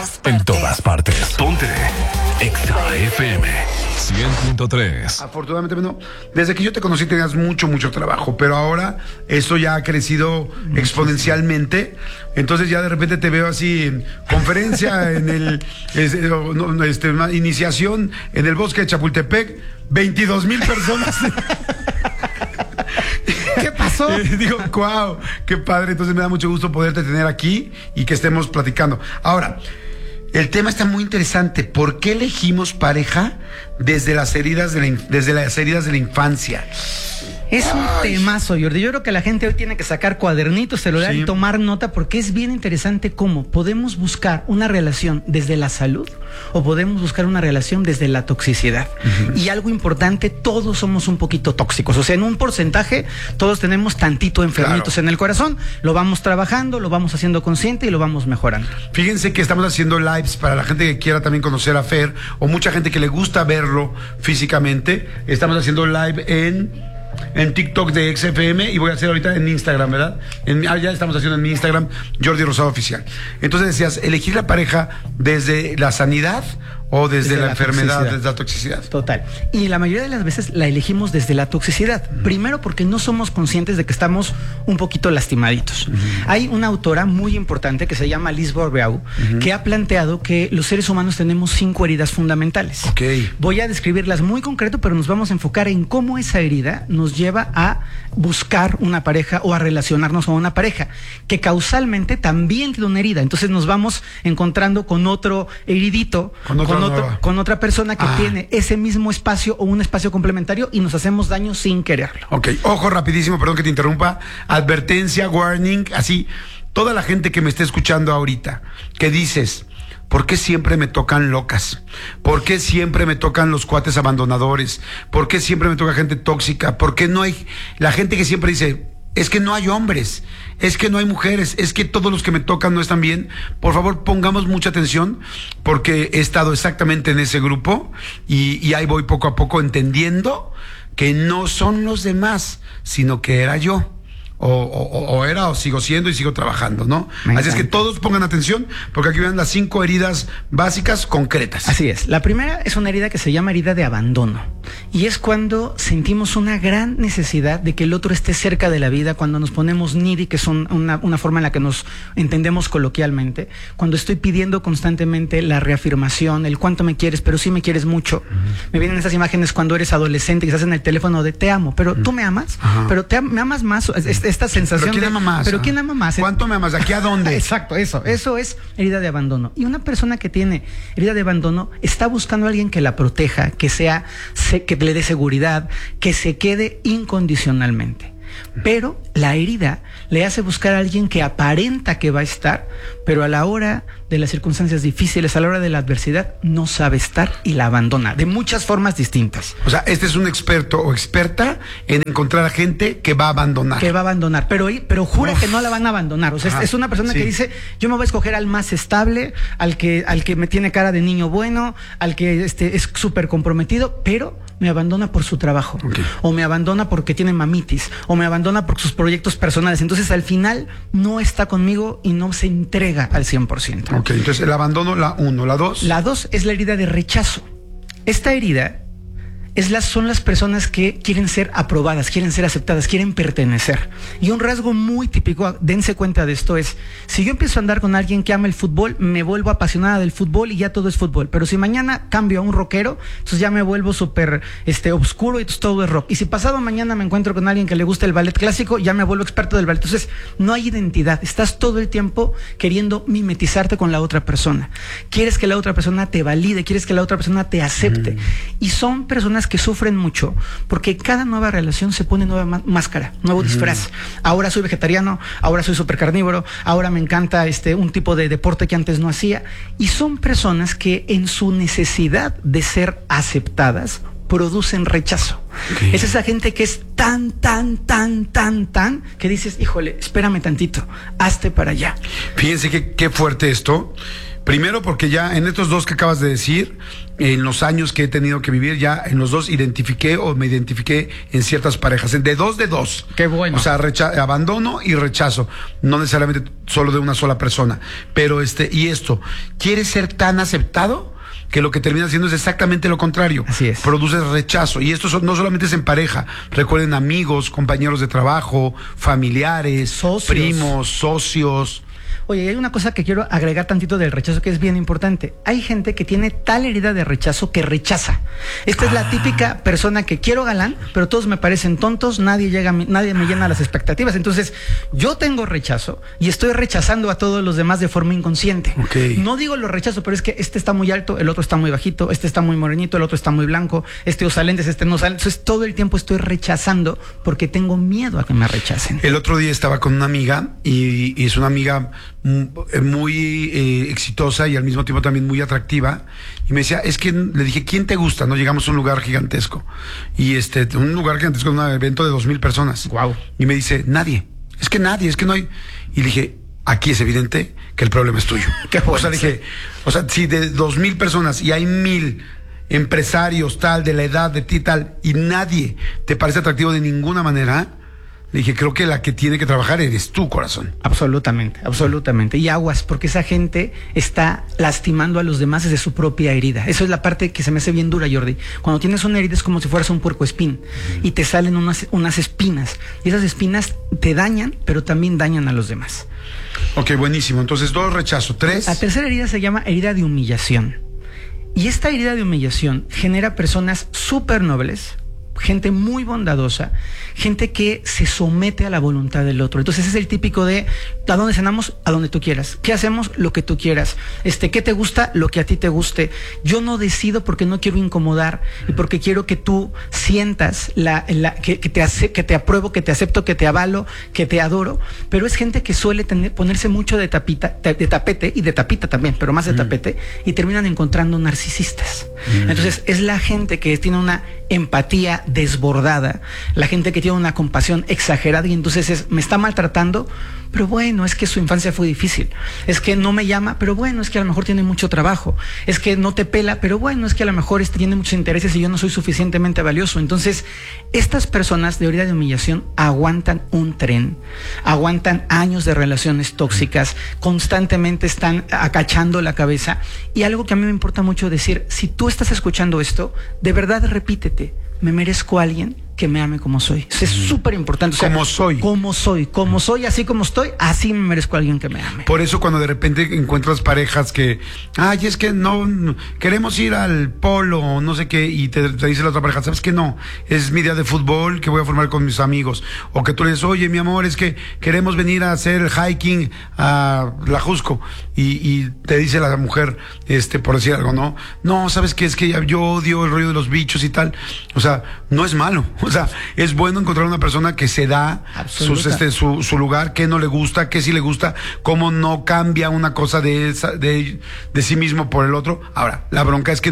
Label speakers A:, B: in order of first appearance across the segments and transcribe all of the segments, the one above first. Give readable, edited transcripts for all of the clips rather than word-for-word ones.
A: En todas partes. Ponte Exa FM 100.3.
B: Afortunadamente, bueno, desde que yo te conocí tenías mucho trabajo, pero ahora esto ya ha crecido exponencialmente. Entonces ya de repente te veo así en conferencia en el iniciación en el bosque de Chapultepec, 22,000 personas.
C: ¿Qué pasó?
B: Digo, wow, qué padre. Entonces me da mucho gusto poderte tener aquí y que estemos platicando. Ahora, el tema está muy interesante. ¿Por qué elegimos pareja desde las heridas de la infancia?
C: Es un temazo, Jordi. Yo creo que la gente hoy tiene que sacar cuadernitos, celular y tomar nota, porque es bien interesante cómo podemos buscar una relación desde la salud o podemos buscar una relación desde la toxicidad. Y algo importante, todos somos un poquito tóxicos. O sea, en un porcentaje, todos tenemos tantito enfermitos en el corazón. Lo vamos trabajando, lo vamos haciendo consciente y lo vamos mejorando.
B: Fíjense que estamos haciendo lives para la gente que quiera también conocer a Fer, o mucha gente que le gusta verlo físicamente. Estamos haciendo live en TikTok de XFM y voy a hacer ahorita en Instagram, ¿verdad? Ya estamos haciendo en mi Instagram, Jordi Rosado Oficial. Entonces decías, elegir la pareja desde la sanidad o desde la enfermedad, toxicidad. Desde la toxicidad.
C: Total. Y la mayoría de las veces la elegimos desde la toxicidad. Primero porque no somos conscientes de que estamos un poquito lastimaditos. Hay una autora muy importante que se llama Liz Bourbeau, que ha planteado que los seres humanos tenemos 5 heridas fundamentales. Voy a describirlas muy concreto, pero nos vamos a enfocar en cómo esa herida nos lleva a buscar una pareja o a relacionarnos con una pareja, que causalmente también tiene una herida. Entonces nos vamos encontrando con otro heridito, con otra persona que tiene ese mismo espacio o un espacio complementario y nos hacemos daño sin quererlo.
B: Ok, ojo rapidísimo, perdón que te interrumpa. Advertencia, warning, así. Toda la gente que me esté escuchando ahorita, que dices, ¿por qué siempre me tocan locas? ¿Por qué siempre me tocan los cuates abandonadores? ¿Por qué siempre me toca gente tóxica? ¿Por qué no hay la gente que siempre dice, es que no hay hombres, es que no hay mujeres, es que todos los que me tocan no están bien? Por favor, pongamos mucha atención, porque he estado exactamente en ese grupo y ahí voy poco a poco entendiendo que no son los demás, sino que era yo. O sigo siendo y sigo trabajando, ¿no? Así es que todos pongan atención, porque aquí ven las 5 heridas básicas concretas.
C: Así es. La primera es una herida que se llama herida de abandono. Y es cuando sentimos una gran necesidad de que el otro esté cerca de la vida, cuando nos ponemos needy, que es una forma en la que nos entendemos coloquialmente, cuando estoy pidiendo constantemente la reafirmación, el cuánto me quieres, pero sí me quieres mucho. Me vienen esas imágenes cuando eres adolescente y estás en el teléfono de te amo, pero tú me amas, pero me amas más. Esta sensación.
B: ¿Pero quién ama más?
C: ¿Pero quién ama más?
B: ¿Cuánto me amas? ¿De aquí a dónde?
C: Exacto, eso es herida de abandono. Y una persona que tiene herida de abandono está buscando a alguien que la proteja, que le dé seguridad, que se quede incondicionalmente. Pero la herida le hace buscar a alguien que aparenta que va a estar, pero a la hora de las circunstancias difíciles, a la hora de la adversidad, no sabe estar y la abandona de muchas formas distintas.
B: O sea, este es un experto o experta en encontrar a gente que va a abandonar.
C: Que va a abandonar, pero jura que no la van a abandonar. O sea, es una persona que dice, yo me voy a escoger al más estable, al que me tiene cara de niño bueno, al que es súper comprometido, pero me abandona por su trabajo, o me abandona porque tiene mamitis, o me abandona por sus proyectos personales. Entonces al final no está conmigo y no se entrega al 100%.
B: Ok, entonces el abandono, la 1, la 2.
C: La 2 es la herida de rechazo. Esta herida son las personas que quieren ser aprobadas, quieren ser aceptadas, quieren pertenecer. Y un rasgo muy típico, dense cuenta de esto, es si yo empiezo a andar con alguien que ama el fútbol, me vuelvo apasionada del fútbol y ya todo es fútbol. Pero si mañana cambio a un rockero, entonces ya me vuelvo súper oscuro y entonces todo es rock. Y si pasado mañana me encuentro con alguien que le gusta el ballet clásico, ya me vuelvo experto del ballet. Entonces no hay identidad, estás todo el tiempo queriendo mimetizarte con la otra persona. Quieres que la otra persona te valide, quieres que la otra persona te acepte. Y son personas que sufren mucho porque cada nueva relación se pone nueva máscara, nuevo disfraz. Ahora soy vegetariano, ahora soy súper carnívoro, ahora me encanta un tipo de deporte que antes no hacía. Y son personas que en su necesidad de ser aceptadas producen rechazo. Es esa gente que es tan, que dices, híjole, espérame tantito, hazte para allá.
B: Fíjense qué fuerte esto. Primero porque ya en estos dos que acabas de decir, en los años que he tenido que vivir, ya en los dos me identifiqué en ciertas parejas, de dos.
C: Qué bueno.
B: O sea, abandono y rechazo, no necesariamente solo de una sola persona. Pero y esto, ¿quieres ser tan aceptado? Que lo que termina haciendo es exactamente lo contrario.
C: Así es.
B: Produces rechazo. Y esto no solamente es en pareja. Recuerden, amigos, compañeros de trabajo, familiares,
C: socios.
B: Primos, socios.
C: Oye, hay una cosa que quiero agregar tantito del rechazo que es bien importante. Hay gente que tiene tal herida de rechazo que rechaza. Esta es la típica persona que quiero galán, pero todos me parecen tontos, nadie me llena las expectativas. Entonces, yo tengo rechazo y estoy rechazando a todos los demás de forma inconsciente.
B: Okay.
C: No digo lo rechazo, pero es que este está muy alto, el otro está muy bajito, este está muy morenito, el otro está muy blanco, este usa lentes, este no usa lentes. Entonces, todo el tiempo estoy rechazando porque tengo miedo a que me rechacen.
B: El otro día estaba con una amiga y es una amiga muy exitosa y al mismo tiempo también muy atractiva, y me decía, es que le dije, ¿quién te gusta? No, llegamos a un lugar gigantesco y un lugar gigantesco, un evento de 2,000 personas.
C: Wow.
B: Y me dice, nadie, es que no hay. Y le dije, aquí es evidente que el problema es tuyo.
C: Qué bueno.
B: O sea, le dije, si de 2,000 personas y hay 1,000 empresarios tal, de la edad de ti tal, y nadie te parece atractivo de ninguna manera, le dije, creo que la que tiene que trabajar eres tú, corazón.
C: Absolutamente, absolutamente. Y aguas, porque esa gente está lastimando a los demás desde su propia herida. Eso es la parte que se me hace bien dura, Jordi. Cuando tienes una herida es como si fueras un puercoespín y te salen unas espinas. Y esas espinas te dañan, pero también dañan a los demás.
B: Ok, buenísimo. Entonces, 2, rechazo. 3.
C: La tercera herida se llama herida de humillación. Y esta herida de humillación genera personas súper nobles, gente muy bondadosa, gente que se somete a la voluntad del otro. Entonces es el típico de, ¿a dónde cenamos? A donde tú quieras. ¿Qué hacemos? Lo que tú quieras. ¿Qué te gusta? Lo que a ti te guste. Yo no decido porque no quiero incomodar y porque quiero que tú sientas que te apruebo, que te acepto, que te avalo, que te adoro. Pero es gente que suele ponerse mucho de tapete y de tapita también, pero más de tapete, y terminan encontrando narcisistas. Entonces es la gente que tiene una empatía desbordada, la gente que tiene una compasión exagerada y entonces me está maltratando, pero bueno, es que su infancia fue difícil, es que no me llama, pero bueno, es que a lo mejor tiene mucho trabajo, es que no te pela, pero bueno, es que a lo mejor tiene muchos intereses y yo no soy suficientemente valioso. Entonces, estas personas de herida de humillación aguantan un tren, aguantan años de relaciones tóxicas, constantemente están acachando la cabeza. Y algo que a mí me importa mucho decir, si tú estás escuchando esto, de verdad repítete, me merezco a alguien que me ame como soy. Eso es súper importante. O sea, como soy, así como estoy, así me merezco a alguien que me ame.
B: Por eso cuando de repente encuentras parejas que, es que no, queremos ir al polo, o no sé qué, y te dice la otra pareja, ¿sabes qué? No, es mi día de fútbol que voy a formar con mis amigos. O que tú le dices, oye, mi amor, es que queremos venir a hacer hiking a La Jusco. Y te dice la mujer, por decir algo, no, ¿sabes qué? Es que yo odio el rollo de los bichos y tal. O sea, no es malo. O sea, es bueno encontrar una persona que se da su lugar, qué no le gusta, qué sí le gusta, cómo no cambia una cosa de sí mismo por el otro. Ahora, la bronca es que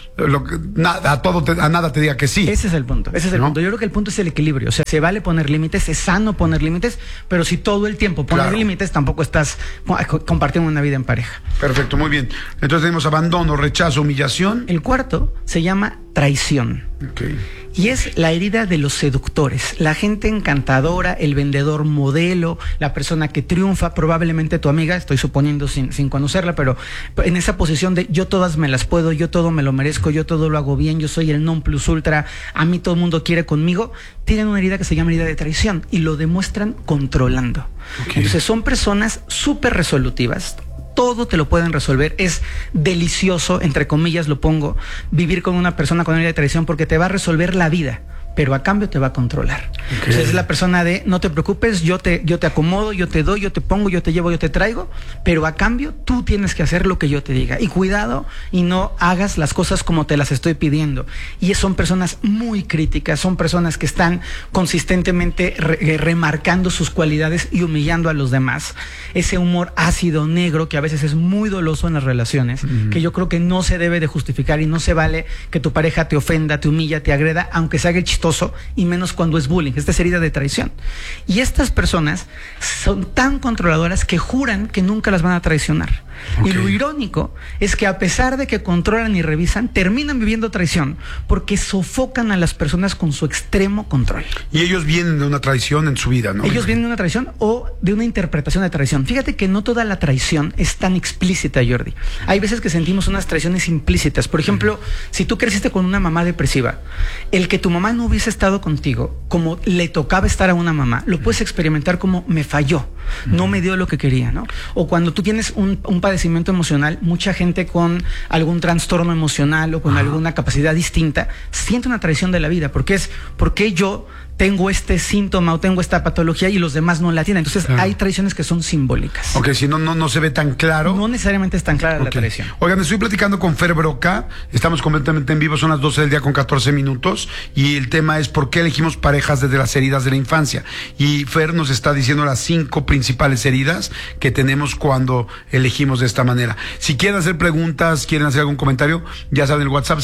B: a nada te diga que sí.
C: Ese es el punto, punto. Yo creo que el punto es el equilibrio. O sea, se vale poner límites, es sano poner límites, pero si todo el tiempo pones límites, tampoco estás compartiendo una vida en pareja.
B: Perfecto, muy bien. Entonces tenemos abandono, rechazo, humillación.
C: El cuarto se llama traición.
B: Okay.
C: Y es la herida de los seductores, la gente encantadora, el vendedor modelo, la persona que triunfa, probablemente tu amiga, estoy suponiendo sin conocerla, pero en esa posición de yo todas me las puedo, yo todo me lo merezco, yo todo lo hago bien, yo soy el non plus ultra, a mí todo el mundo quiere conmigo, tienen una herida que se llama herida de traición y lo demuestran controlando. Okay. Entonces son personas súper resolutivas. Todo te lo pueden resolver. Es delicioso, entre comillas lo pongo, vivir con una persona con herida de traición porque te va a resolver la vida, pero a cambio te va a controlar. Okay. Entonces es la persona de no te preocupes, yo te acomodo, yo te doy, yo te pongo, yo te llevo, yo te traigo, pero a cambio tú tienes que hacer lo que yo te diga. Y cuidado y no hagas las cosas como te las estoy pidiendo. Y son personas muy críticas, son personas que están consistentemente remarcando sus cualidades y humillando a los demás. Ese humor ácido, negro, que a veces es muy doloso en las relaciones, que yo creo que no se debe de justificar y no se vale que tu pareja te ofenda, te humilla, te agreda, aunque se haga el chistoso amistoso y menos cuando es bullying. Esta es herida de traición. Y estas personas son tan controladoras que juran que nunca las van a traicionar. Okay. Y lo irónico es que a pesar de que controlan y revisan, terminan viviendo traición porque sofocan a las personas con su extremo control.
B: Y ellos vienen de una traición en su vida, ¿no?
C: Ellos vienen de una traición o de una interpretación de traición. Fíjate que no toda la traición es tan explícita, Jordi. Hay veces que sentimos unas traiciones implícitas. Por ejemplo, si tú creciste con una mamá depresiva, el que tu mamá no hubiese estado contigo como le tocaba estar a una mamá, lo puedes experimentar como me falló, no me dio lo que quería, ¿no? O cuando tú tienes un padecimiento emocional, mucha gente con algún trastorno emocional o con alguna capacidad distinta siente una traición de la vida, porque es porque yo tengo este síntoma o tengo esta patología y los demás no la tienen. Entonces hay traiciones que son simbólicas.
B: Ok, si no se ve tan claro.
C: No necesariamente es tan clara la traición.
B: Oigan, estoy platicando con Fer Broca, estamos completamente en vivo, son las 12 del día con 14 minutos y el tema es por qué elegimos parejas desde las heridas de la infancia. Y Fer nos está diciendo las 5 principales heridas que tenemos cuando elegimos de esta manera. Si quieren hacer preguntas, quieren hacer algún comentario, ya saben el WhatsApp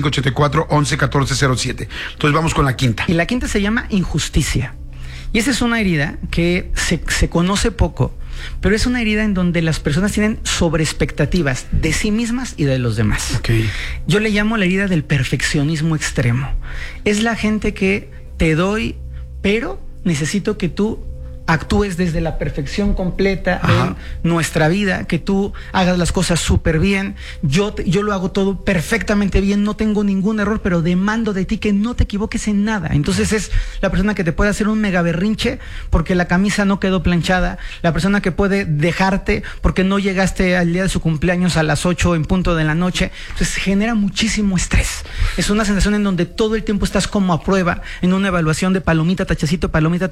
B: 5584-111407. Entonces vamos con la quinta.
C: Y la quinta se llama injusticia. Y esa es una herida que se conoce poco, pero es una herida en donde las personas tienen sobreexpectativas de sí mismas y de los demás.
B: Okay.
C: Yo le llamo la herida del perfeccionismo extremo. Es la gente que te doy, pero necesito que tú actúes desde la perfección completa en nuestra vida, que tú hagas las cosas súper bien, yo lo hago todo perfectamente bien, no tengo ningún error, pero demando de ti que no te equivoques en nada. Entonces es la persona que te puede hacer un mega berrinche porque la camisa no quedó planchada, la persona que puede dejarte porque no llegaste al día de su cumpleaños a las 8 en punto de la noche. Entonces genera muchísimo estrés. Es una sensación en donde todo el tiempo estás como a prueba en una evaluación de palomita, tachecito,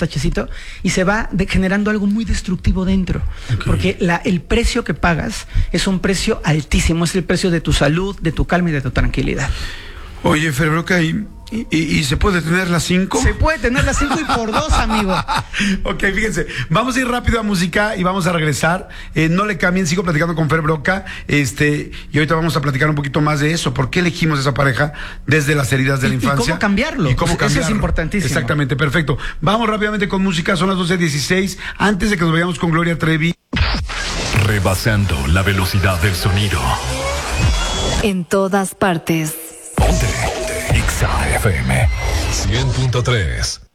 C: y se va generando algo muy destructivo dentro. Okay. Porque el precio que pagas es un precio altísimo, es el precio de tu salud, de tu calma y de tu tranquilidad.
B: Oye, Fer Broca, ¿y se puede tener las 5?
C: Se puede tener las 5 y por 2, amigo.
B: Ok, fíjense, vamos a ir rápido a música y vamos a regresar. No le cambien, sigo platicando con Fer Broca. Y ahorita vamos a platicar un poquito más de eso. ¿Por qué elegimos esa pareja desde las heridas de la infancia?
C: ¿Y cómo cambiarlo? Eso es importantísimo.
B: Exactamente, perfecto. Vamos rápidamente con música, son las 12:16. Antes de que nos vayamos con Gloria Trevi.
A: Rebasando la velocidad del sonido.
D: En todas partes.
A: Ponte XA FM 100.3.